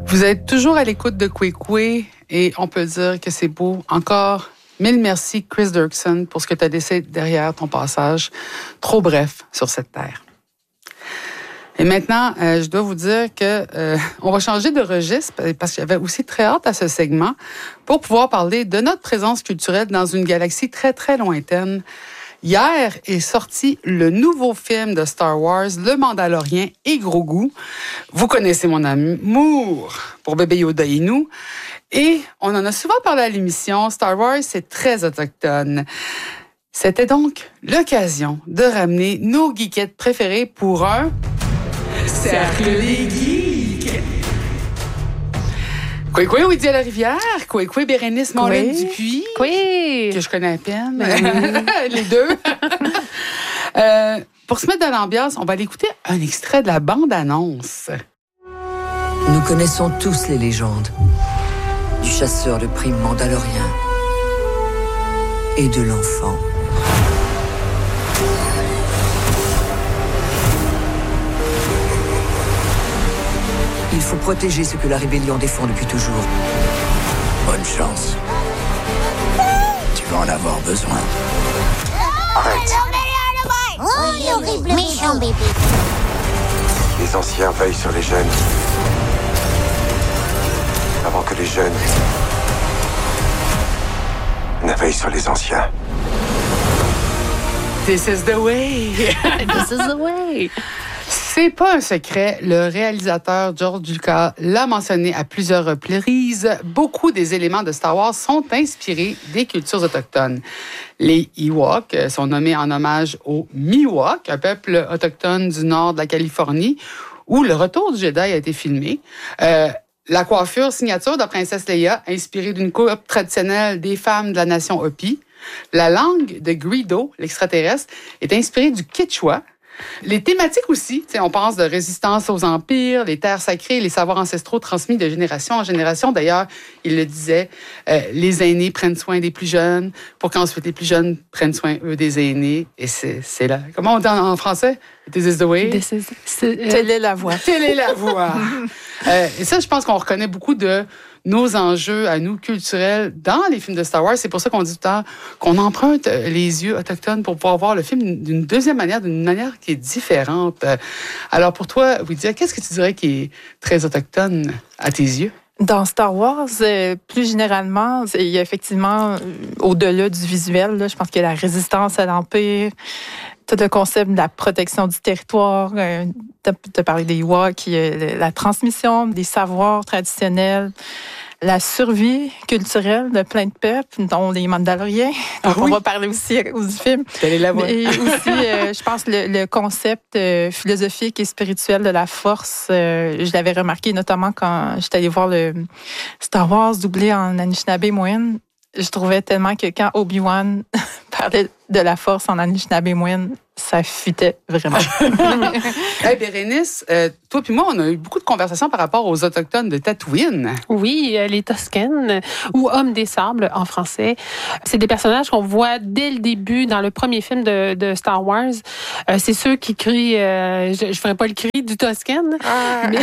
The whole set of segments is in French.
Vous êtes toujours à l'écoute de Kwekwe et on peut dire que c'est beau. Encore, mille merci Chris Dirksen pour ce que tu as laissé derrière ton passage trop bref sur cette terre. Et maintenant, je dois vous dire que on va changer de registre parce que j'avais aussi très hâte à ce segment pour pouvoir parler de notre présence culturelle dans une galaxie très, très lointaine. Hier est sorti le nouveau film de Star Wars, Le Mandalorien et Grogu. Vous connaissez mon amour pour Bébé Yoda et nous. Et on en a souvent parlé à l'émission. Star Wars, c'est très autochtone. C'était donc l'occasion de ramener nos geekettes préférées pour un Cercle des Geeks. Kwekwe Ouidia la Rivière, Kwekwe Bérénice Morin Dupuis, que je connais à peine, les deux. Pour se mettre dans l'ambiance, on va aller écouter un extrait de la bande-annonce. Nous connaissons tous les légendes du chasseur de primes mandalorien et de l'enfant. Il faut protéger ce que la rébellion défend depuis toujours. Bonne chance. Tu vas en avoir besoin. Arrête. Oh, il est horrible, méchant bébé. Les anciens veillent sur les jeunes. Avant que les jeunes ne veillent sur les anciens. This is the way. This is the way. C'est pas un secret, le réalisateur George Lucas l'a mentionné à plusieurs reprises. Beaucoup des éléments de Star Wars sont inspirés des cultures autochtones. Les Ewoks sont nommés en hommage aux Miwok, un peuple autochtone du nord de la Californie, où le retour du Jedi a été filmé. La coiffure signature de Princesse Leia, inspirée d'une coupe traditionnelle des femmes de la nation Hopi. La langue de Greedo, l'extraterrestre, est inspirée du Quechua. Les thématiques aussi, on pense de résistance aux empires, les terres sacrées, les savoirs ancestraux transmis de génération en génération. D'ailleurs, il le disait, les aînés prennent soin des plus jeunes pour qu'ensuite les plus jeunes prennent soin, eux, des aînés. Et c'est là. Comment on dit en français? This is the way. Telle est la voie. Telle est la voie. Et ça, je pense qu'on reconnaît beaucoup de nos enjeux à nous culturels dans les films de Star Wars. C'est pour ça qu'on dit tout le temps qu'on emprunte les yeux autochtones pour pouvoir voir le film d'une deuxième manière, d'une manière qui est différente. Alors pour toi, Ouidia, qu'est-ce que tu dirais qui est très autochtone à tes yeux? Dans Star Wars, plus généralement, il y a effectivement, au-delà du visuel, là, je pense qu'il y a la résistance à l'Empire, tout le concept de la protection du territoire, tu as parlé des Ewoks, la transmission des savoirs traditionnels, la survie culturelle de plein de peuples, dont les Mandaloriens. Donc, on va parler aussi du film. Et aussi, je pense, le concept philosophique et spirituel de la force. Je l'avais remarqué notamment quand j'étais allée voir le Star Wars doublé en Anishinaabe-Moine. Je trouvais tellement que quand Obi-Wan parlait de la force en Anishinaabe-Moine, ça fuitait vraiment. Hey, Bérénice, toi puis moi, on a eu beaucoup de conversations par rapport aux Autochtones de Tatooine. Oui, les Toscanes, ou Hommes des Sables en français. C'est des personnages qu'on voit dès le début dans le premier film de Star Wars. C'est ceux qui crient, je ne ferai pas le cri du Toscane. Mais...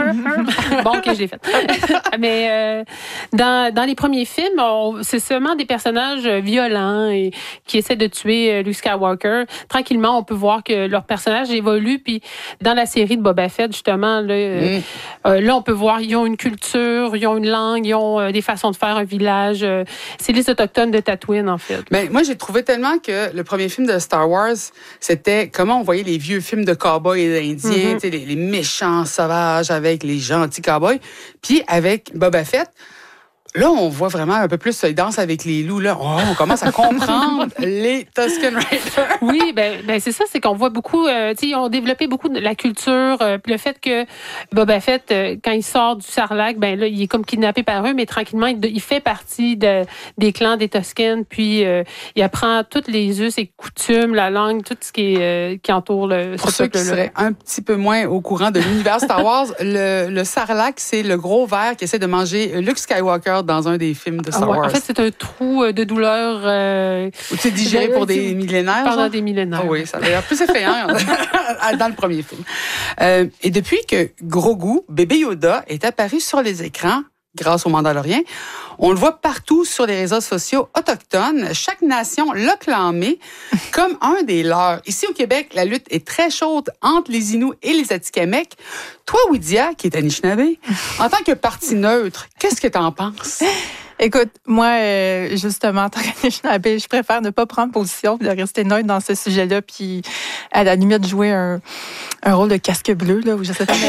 bon, ok, je l'ai fait. Mais dans les premiers films, c'est seulement des personnages violents et qui essaient de tuer Luke Skywalker. Tranquillement, on peut voir que leur personnage évolue. Puis dans la série de Boba Fett, justement, là, on peut voir ils ont une culture, ils ont une langue, ils ont des façons de faire un village. C'est les Autochtones de Tatooine, en fait. Ben, moi, j'ai trouvé tellement que le premier film de Star Wars, c'était comment on voyait les vieux films de cow-boys et d'Indiens, les méchants sauvages avec les gentils cow-boys. Puis avec Boba Fett, là, on voit vraiment un peu plus Danse avec les loups. Là, on commence à comprendre les Tusken Raiders. Oui, ben c'est ça, c'est qu'on voit beaucoup, ils ont développé beaucoup de la culture, puis le fait que Boba Fett, quand il sort du Sarlacc, ben là, il est comme kidnappé par eux, mais tranquillement, il fait partie des clans des Tusken, puis il apprend toutes les us et coutumes, la langue, tout ce qui entoure ce peuple-là. Pour ceux qui seraient un petit peu moins au courant de l'univers Star Wars, le Sarlacc, c'est le gros ver qui essaie de manger Luke Skywalker meurt dans un des films de Star Wars. En fait, c'est un trou de douleur... Ou tu es digéré pour des millénaires. Pendant des millénaires. Oui, ça a l'air plus effrayant dans le premier film. Et depuis que Grogu, bébé Yoda, est apparu sur les écrans, grâce au Mandalorien, on le voit partout sur les réseaux sociaux autochtones. Chaque nation l'a clamé comme un des leurs. Ici au Québec, la lutte est très chaude entre les Inuits et les Atikamekw. Toi, Widia, qui est Anishinaabe, en tant que parti neutre, qu'est-ce que tu en penses? Écoute, moi, justement, en tant qu'Anishinaabe, je préfère ne pas prendre position, de rester neutre dans ce sujet-là, puis à la limite jouer un rôle de casque bleu, là, où je sais pas.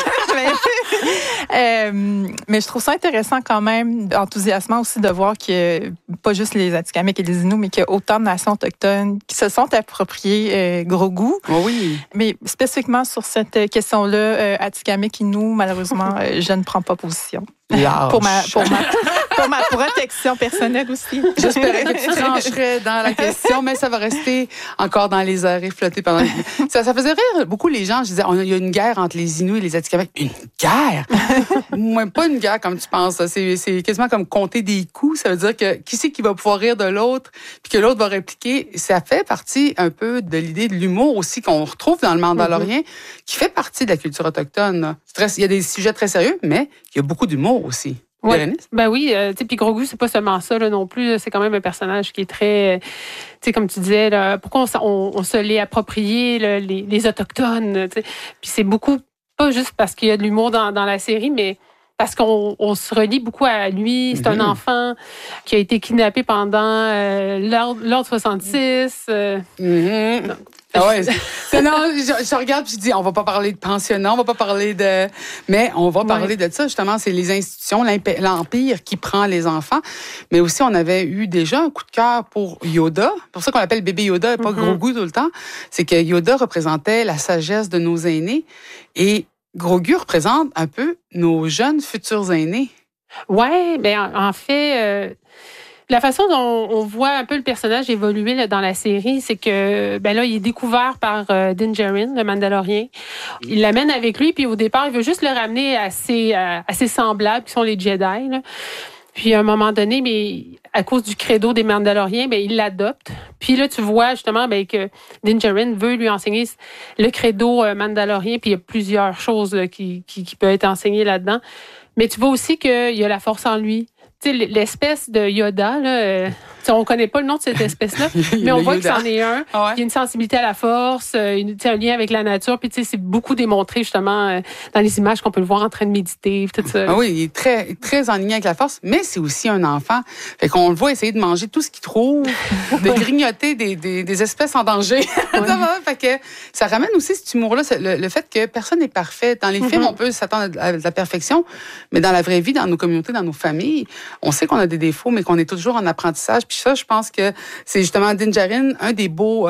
Mais je trouve ça intéressant quand même, enthousiasmant aussi de voir qu'il y a pas juste les Atikamekw et les Inuits, mais qu'il y a autant de nations autochtones qui se sont appropriées Grogu. Oh oui. Mais spécifiquement sur cette question-là, Atikamekw, Inuits, malheureusement, je ne prends pas position. Pour ma protection personnelle aussi. J'espérais que tu trancherais dans la question, mais ça va rester encore dans les airs et flotter pendant... Ça faisait rire beaucoup les gens. Je disais, il y a une guerre entre les Inuits et les Atikamekw. Une guerre? Même pas une guerre comme tu penses. C'est quasiment comme compter des coups. Ça veut dire que qui c'est qui va pouvoir rire de l'autre puis que l'autre va répliquer. Ça fait partie un peu de l'idée de l'humour aussi qu'on retrouve dans le Mandalorien, qui fait partie de la culture autochtone. Il y a des sujets très sérieux, mais il y a beaucoup d'humour aussi. Ouais. Ben oui, puis Grogu, c'est pas seulement ça là, non plus. C'est quand même un personnage qui est très, comme tu disais, là, pourquoi on se l'est approprié, là, les autochtones. Puis c'est beaucoup, pas juste parce qu'il y a de l'humour dans la série, mais parce qu'on se relie beaucoup à lui. C'est un enfant qui a été kidnappé pendant l'ordre 66. Donc, ah ouais. Non, je regarde et je dis, on va pas parler de pensionnat, on va pas parler de... Mais on va parler de ça, justement. C'est les institutions, l'Empire qui prend les enfants. Mais aussi, on avait eu déjà un coup de cœur pour Yoda. C'est pour ça qu'on l'appelle bébé Yoda et pas Grogu tout le temps. C'est que Yoda représentait la sagesse de nos aînés. Et Grogu représente un peu nos jeunes futurs aînés. Ouais, mais en fait... La façon dont on voit un peu le personnage évoluer là, dans la série, c'est que là, il est découvert par Din Djarin, le Mandalorien. Il l'amène avec lui, puis au départ, il veut juste le ramener à ses semblables, qui sont les Jedi. Là. Puis à un moment donné, mais à cause du credo des Mandaloriens, il l'adopte. Puis là, tu vois justement que Din Djarin veut lui enseigner le credo mandalorien, puis il y a plusieurs choses là, qui peuvent être enseignées là-dedans. Mais tu vois aussi qu'il y a la force en lui. Tu sais, l'espèce de Yoda, là, on connaît pas le nom de cette espèce-là, mais on voit que c'en est un. Ah ouais. Il y a une sensibilité à la force, un lien avec la nature, puis c'est beaucoup démontré justement dans les images qu'on peut le voir en train de méditer, tout ça. Ah oui, il est très, très en lien avec la force, mais c'est aussi un enfant. Fait qu'on le voit essayer de manger tout ce qu'il trouve, de grignoter des espèces en danger. Fait que ça ramène aussi cet humour-là, le fait que personne n'est parfait. Dans les films, on peut s'attendre à la perfection, mais dans la vraie vie, dans nos communautés, dans nos familles, on sait qu'on a des défauts, mais qu'on est toujours en apprentissage. Puis ça, je pense que c'est justement Din Djarin, un des beaux,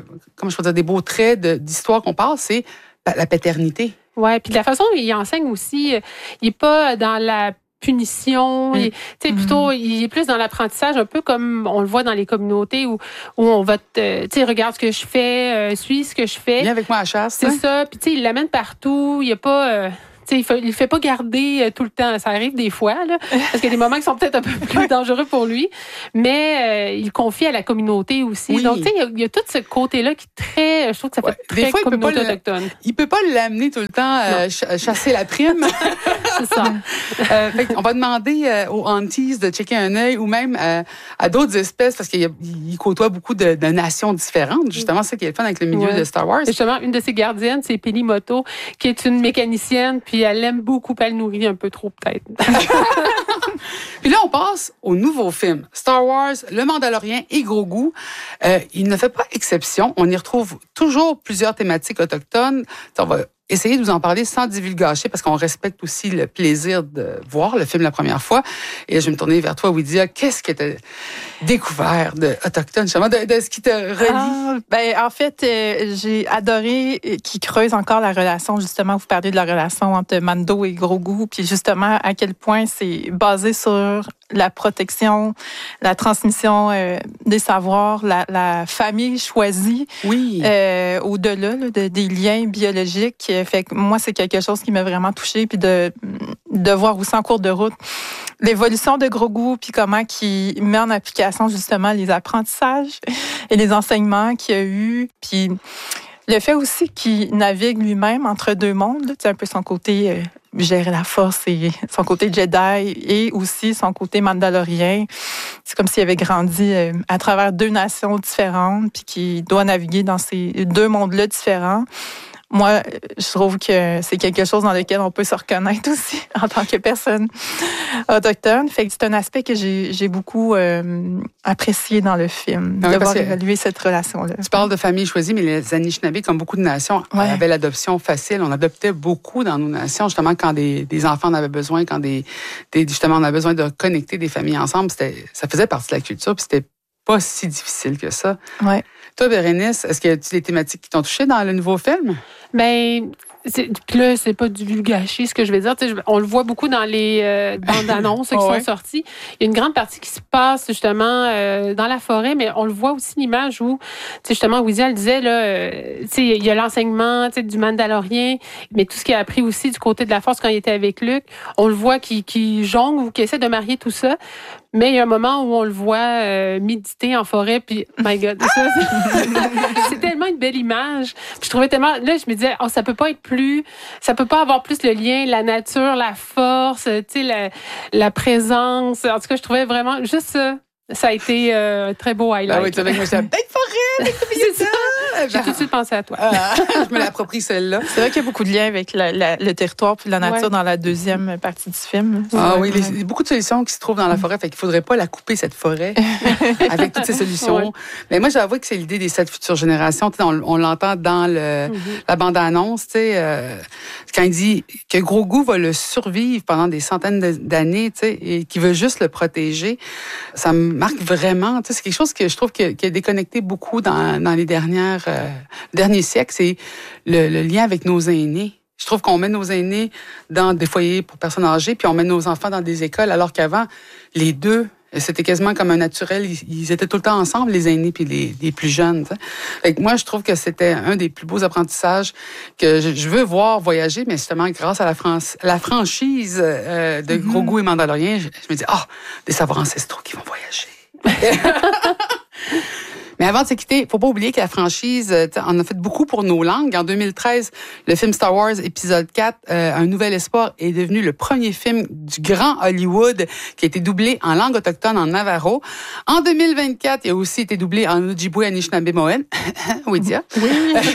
des beaux traits d'histoire qu'on parle, c'est la paternité. Ouais, puis de la façon dont il enseigne aussi, il est pas dans la punition, plutôt il est plus dans l'apprentissage, un peu comme on le voit dans les communautés où on va regarde ce que je fais, suis ce que je fais. Viens avec moi à la chasse. C'est ça, puis il l'amène partout, il y a pas il fait pas garder tout le temps. Ça arrive des fois, là, parce qu'il y a des moments qui sont peut-être un peu plus dangereux pour lui, mais il confie à la communauté aussi. Oui. Donc, il y a tout ce côté-là qui est très... Je trouve que ça fait très fois, communauté autochtone. Il peut pas l'amener tout le temps chasser la prime. C'est ça. On va demander aux aunties de checker un œil ou même à d'autres espèces, parce qu'il côtoie beaucoup de nations différentes. Justement, c'est ça qui est le fun avec le milieu de Star Wars. Justement, une de ses gardiennes, c'est Peli Motto, qui est une mécanicienne, puis elle aime beaucoup, elle nourrit un peu trop peut-être. Puis là, on passe au nouveau film. Star Wars, Le Mandalorien et Grogu. Il ne fait pas exception. On y retrouve toujours plusieurs thématiques autochtones. On va essayer de vous en parler sans divulgacher parce qu'on respecte aussi le plaisir de voir le film la première fois. Et je vais me tourner vers toi, Widia. Qu'est-ce que tu as découvert d'Autochtone, justement, de ce qui te relie? En fait, j'ai adoré qu'il creuse encore la relation, justement, vous parlez de la relation entre Mando et Grogu, puis justement, à quel point c'est basé sur la protection, la transmission des savoirs, la famille choisie, oui. au-delà des liens biologiques. fait que moi, c'est quelque chose qui m'a vraiment touchée. Puis de voir aussi en cours de route l'évolution de Grogu, puis comment il met en application justement les apprentissages et les enseignements qu'il a eus. Puis le fait aussi qu'il navigue lui-même entre deux mondes, là, un peu son côté gérer la force et son côté Jedi et aussi son côté mandalorien. C'est comme s'il avait grandi à travers deux nations différentes puis qu'il doit naviguer dans ces deux mondes-là différents. Moi, je trouve que c'est quelque chose dans lequel on peut se reconnaître aussi en tant que personne autochtone. Fait que c'est un aspect que j'ai beaucoup apprécié dans le film, de voir évaluer cette relation-là. Tu parles de famille choisie, mais les Anishinaabe, comme beaucoup de nations, avaient l'adoption facile. On adoptait beaucoup dans nos nations, justement, quand des enfants en avaient besoin, quand justement, on avait besoin de connecter des familles ensemble. Ça faisait partie de la culture, puis c'était pas si difficile que ça. Ouais. Toi, Bérénice, est-ce qu'il y a des thématiques qui t'ont touché dans le nouveau film? Ben, là, c'est pas du gâcher ce que je vais dire. On le voit beaucoup dans les bandes annonces qui sont sorties. Il y a une grande partie qui se passe justement dans la forêt, mais on le voit aussi l'image où, justement, Ouidia le disait, là, il y a l'enseignement du Mandalorien, mais tout ce qu'il a appris aussi du côté de la Force quand il était avec Luke, on le voit qui jongle ou qui essaie de marier tout ça. Mais il y a un moment où on le voit méditer en forêt, puis my God, ça, c'est tellement une belle image. Puis je trouvais tellement, là, je me disais, ça peut pas avoir plus le lien, la nature, la force, la présence. En tout cas, je trouvais vraiment juste ça. Ça a été un très beau highlight. Ah oui, tu sais, moi, c'est la belle forêt, c'est ça. J'ai tout de suite pensé à toi. Je me l'approprie, celle-là. C'est vrai qu'il y a beaucoup de liens avec le territoire puis la nature dans la deuxième partie du film. Ah oui, il y a beaucoup de solutions qui se trouvent dans la forêt, fait qu'il faudrait pas la couper, cette forêt, avec toutes ces solutions. Ouais. Mais moi, j'avoue que c'est l'idée des 7 futures générations. On l'entend dans la bande-annonce, quand il dit que Grogu va le survivre pendant des centaines d'années, et qu'il veut juste le protéger. Ça me marque vraiment. C'est quelque chose que je trouve qui a déconnecté beaucoup dans les derniers siècles, c'est le lien avec nos aînés. Je trouve qu'on met nos aînés dans des foyers pour personnes âgées, puis on met nos enfants dans des écoles, alors qu'avant, les deux, c'était quasiment comme un naturel. Ils étaient tout le temps ensemble, les aînés puis les plus jeunes. Fait que moi, je trouve que c'était un des plus beaux apprentissages que je veux voir voyager, mais justement, grâce à la franchise de Grogu et Mandalorien, je me dis, des savoirs ancestraux qui vont voyager. Mais avant de se quitter, faut pas oublier que la franchise en a fait beaucoup pour nos langues. En 2013, le film Star Wars épisode 4, Un nouvel espoir, est devenu le premier film du grand Hollywood qui a été doublé en langue autochtone en Navajo. En 2024, il a aussi été doublé en Ojibwe, Anishinaabe-Moen. Ouidia. Oui.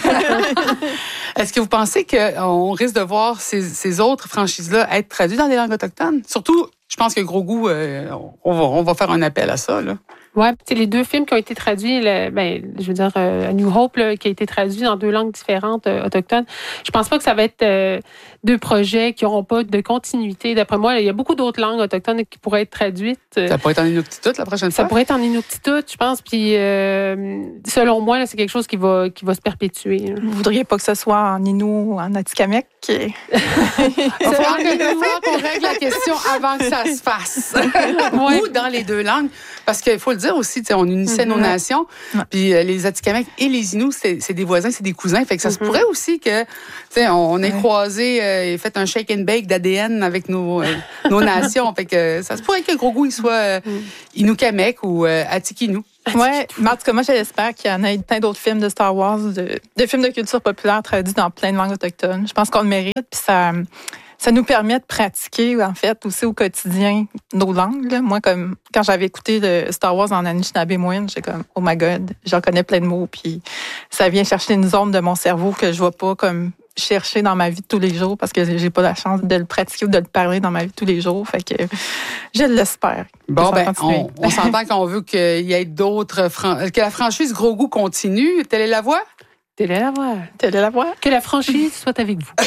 Est-ce que vous pensez qu'on risque de voir ces autres franchises-là être traduites dans des langues autochtones? Surtout, je pense que Grogu, on va faire un appel à ça, là. Ouais, c'est les deux films qui ont été traduits, je veux dire, A New Hope, là, qui a été traduit dans 2 langues différentes autochtones. Je pense pas que ça va être 2 projets qui n'auront pas de continuité. D'après moi, il y a beaucoup d'autres langues autochtones qui pourraient être traduites. Ça pourrait être en Inuktitut la prochaine fois? Ça pourrait être en Inuktitut, je pense. Puis, selon moi, là, c'est quelque chose qui va se perpétuer. Vous voudriez pas que ce soit en Innu ou en Atikamekw? Il va falloir qu'on règle la question avant que ça se fasse. Ou dans les 2 langues. Parce qu'il faut le dire aussi, on unissait nos nations. Puis les Atikamekw et les Inuits, c'est des voisins, c'est des cousins. Fait que ça se pourrait aussi que on ait croisé et fait un shake and bake d'ADN avec nos nations. Fait que ça se pourrait que Grogu il soit Inukamekw ou Atikinu. Oui, mais en tout cas, moi, j'espère qu'il y en ait plein d'autres films de Star Wars, de films de culture populaire traduits dans plein de langues autochtones. Je pense qu'on le mérite, puis ça nous permet de pratiquer, en fait, aussi au quotidien nos langues. Là. Moi, comme quand j'avais écouté le Star Wars en Anishinaabe-Moen, j'étais comme, oh my God, j'en connais plein de mots, puis ça vient chercher une zone de mon cerveau que je ne vais pas comme chercher dans ma vie de tous les jours parce que j'ai pas la chance de le pratiquer ou de le parler dans ma vie de tous les jours. Fait que je l'espère. Bon, on s'entend qu'on veut qu'il y ait d'autres... que la franchise Grogu continue. Telle est la voie? Telle est la voie. Telle est la voie. Que la franchise soit avec vous.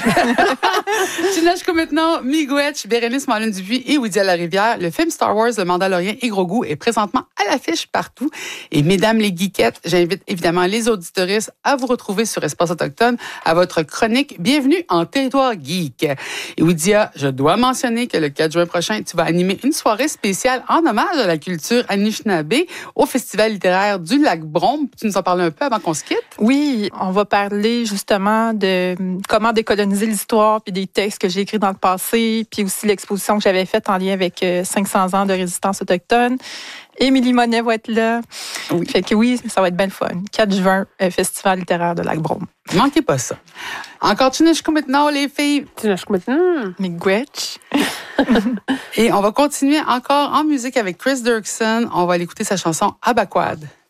Tu lâches comme maintenant Miigwech, Bérénice Malin-Dupuis et Ouidia Larivière. Le film Star Wars, Le Mandalorien et Grogu est présentement à l'affiche partout. Et mesdames les geekettes, j'invite évidemment les auditoristes à vous retrouver sur Espace Autochtone à votre chronique Bienvenue en territoire geek. Et Ouidia, je dois mentionner que le 4 juin prochain, tu vas animer une soirée spéciale en hommage à la culture Anishinaabe au Festival littéraire du Lac-Brome. Tu nous en parles un peu avant qu'on se quitte? Oui, on va parler justement de comment décoloniser l'histoire, puis des textes que j'ai écrits dans le passé, puis aussi l'exposition que j'avais faite en lien avec 500 ans de résistance autochtone. Émilie Monet va être là. Oui. Fait que oui, ça va être bien le fun. 4 juin, Festival littéraire de Lac-Brome. Manquez pas ça. Encore Tunishku maintenant, les filles. Miigwech. Et on va continuer encore en musique avec Chris Dirksen. On va aller écouter sa chanson Abaquad.